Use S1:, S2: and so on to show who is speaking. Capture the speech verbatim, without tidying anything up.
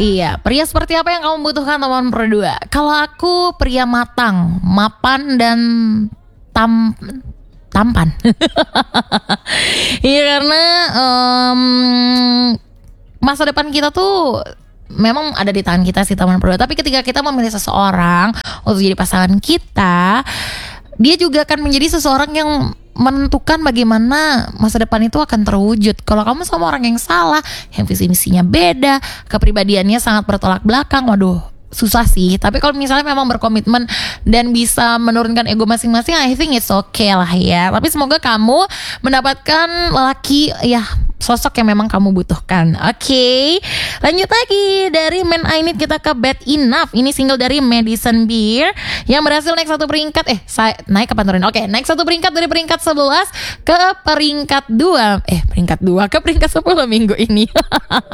S1: Iya, pria seperti apa yang kamu butuhkan teman berdua? Kalau aku pria matang, mapan dan tam tampan. Iya karena um, masa depan kita tuh memang ada di tangan kita sih teman berdua. Tapi ketika kita memilih seseorang untuk jadi pasangan kita, dia juga akan menjadi seseorang yang menentukan bagaimana masa depan itu akan terwujud. Kalau kamu sama orang yang salah, yang visi misinya beda, kepribadiannya sangat bertolak belakang, waduh susah sih. Tapi kalau misalnya memang berkomitmen dan bisa menurunkan ego masing-masing, I think it's okay lah ya. Tapi semoga kamu mendapatkan lelaki ya sosok yang memang kamu butuhkan. Oke, okay. Lanjut lagi dari Man I Need kita ke Bad Enough. Ini single dari Madison Beer yang berhasil naik satu peringkat. Eh, saya naik kapan turun? Oke, okay, naik satu peringkat dari peringkat sebelas ke peringkat dua. Eh, peringkat dua ke peringkat sepuluh minggu ini.